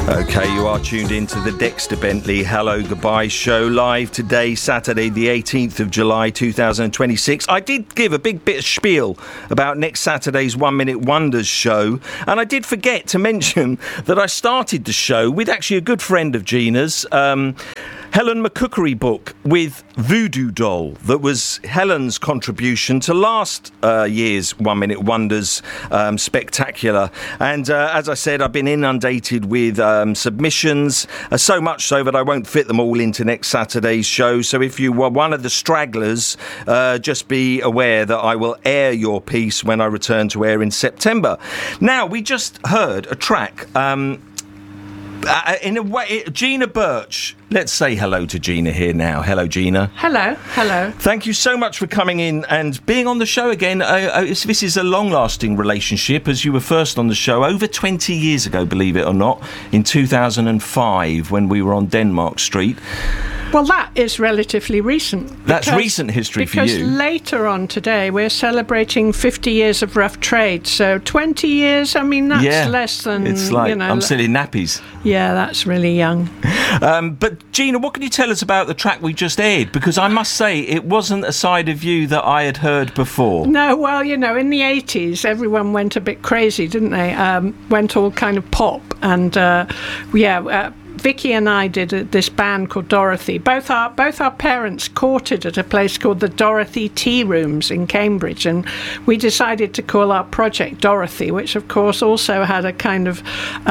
Okay, you are tuned into the Dexter Bentley Hello Goodbye show, live today, Saturday the 18th of July 2026. I did give a big bit of spiel about next Saturday's 1 Minute Wonders show, and I did forget to mention that I started the show with actually a good friend of Gina's, Helen McCookery book with Voodoo Doll. That was Helen's contribution to last year's 1 Minute Wonders spectacular. And as I said, I've been inundated with submissions, so much so that I won't fit them all into next Saturday's show. So if you were one of the stragglers, just be aware that I will air your piece when I return to air in September. Now, we just heard a track in a way, Gina Birch. Let's say hello to Gina here now. Hello, Gina. Hello. Thank you so much for coming in and being on the show again. This is a long-lasting relationship, as you were first on the show over 20 years ago, believe it or not, in 2005 when we were on Denmark Street. Well, that is relatively recent. That's recent history for you. Because later on today, we're celebrating 50 years of Rough Trade. So 20 years, I mean, that's less than, it's like, I'm still in nappies. Yeah, that's really young. But, Gina, what can you tell us about the track we just aired? Because I must say, it wasn't a side of you that I had heard before. No, well, in the 80s, everyone went a bit crazy, didn't they? Went all kind of pop. And, Vicky and I did this band called Dorothy. Both our parents courted at a place called the Dorothy Tea Rooms in Cambridge, and we decided to call our project Dorothy, which of course also had a kind of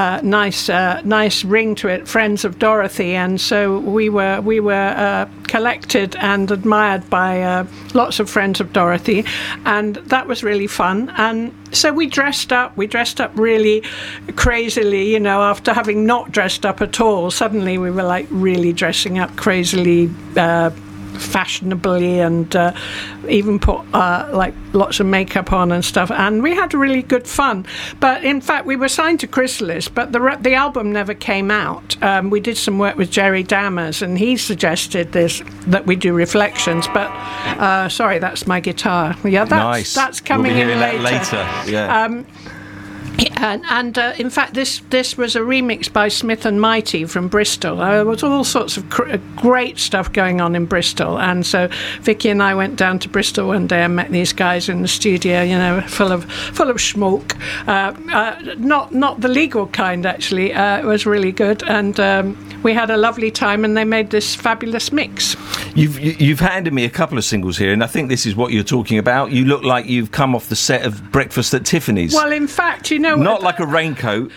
nice ring to it, Friends of Dorothy. And so we were collected and admired by lots of Friends of Dorothy, and that was really fun. And so we dressed up really crazily, after having not dressed up at all. Suddenly we were like really dressing up crazily, fashionably, and even put like lots of makeup on and stuff, and we had really good fun. But in fact, we were signed to Chrysalis, but the album never came out. We did some work with Jerry Dammers, and he suggested that we do Reflections. But sorry, that's my guitar. Yeah, that's coming in later. Yeah. And in fact, this was a remix by Smith and Mighty from Bristol. There was all sorts of great stuff going on in Bristol, and so Vicky and I went down to Bristol one day and met these guys in the studio, full of schmuck. Not the legal kind, actually. It was really good, and we had a lovely time, and they made this fabulous mix. You've handed me a couple of singles here, and I think this is what you're talking about. You look like you've come off the set of Breakfast at Tiffany's. Well, in fact, not like a raincoat.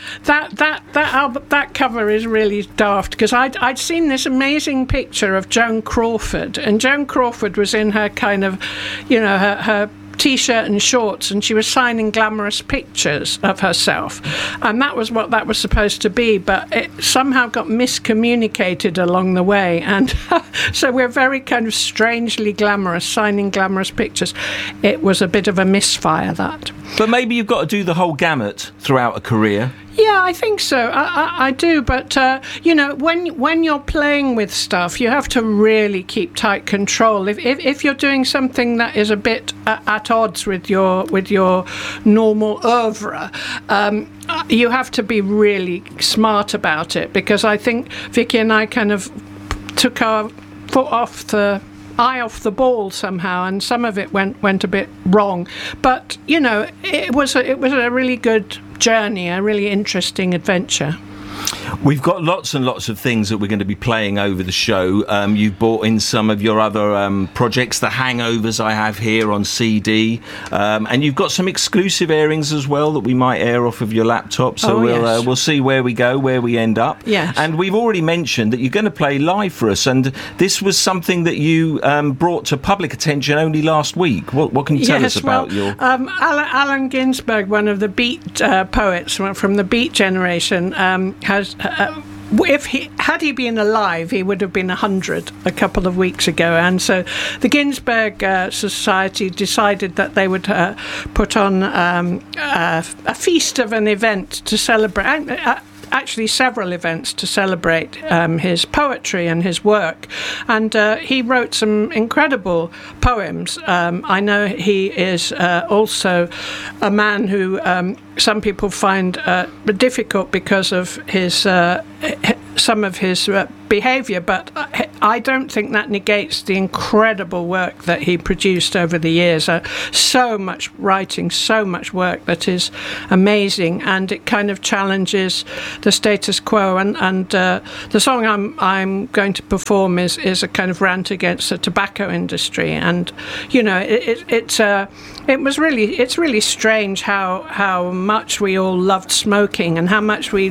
That cover is really daft, because I'd seen this amazing picture of Joan Crawford, and Joan Crawford was in her kind of, her T-shirt and shorts, and she was signing glamorous pictures of herself, and that was what that was supposed to be, but it somehow got miscommunicated along the way, and so we're very kind of strangely glamorous, signing glamorous pictures. It was a bit of a misfire, that. But maybe you've got to do the whole gamut throughout a career. Yeah, I think so. I do, but when you're playing with stuff, you have to really keep tight control. If you're doing something that is a bit at odds with your normal oeuvre, you have to be really smart about it, because I think Vicky and I kind of took our foot off the eye off the ball somehow, and some of it went a bit wrong. But it was a really good journey, a really interesting adventure. We've got lots and lots of things that we're going to be playing over the show. You've brought in some of your other projects, The Hangovers I have here on CD, and you've got some exclusive airings as well that we might air off of your laptop, so we'll see where we go, where we end up. Yes. And we've already mentioned that you're going to play live for us, and this was something that you brought to public attention only last week. What can you tell us about your... Allen Ginsberg, one of the Beat poets from the Beat generation, has... had he been alive, he would have been 100 a couple of weeks ago, and so the Ginsberg Society decided that they would put on a feast of an event to celebrate. actually several events to celebrate his poetry and his work. And he wrote some incredible poems. I know he is also a man who some people find difficult because of his some of his behaviour, but I don't think that negates the incredible work that he produced over the years. So much writing, so much work that is amazing, and it kind of challenges the status quo. And the song I'm going to perform is a kind of rant against the tobacco industry. And it's really strange how much we all loved smoking and how much we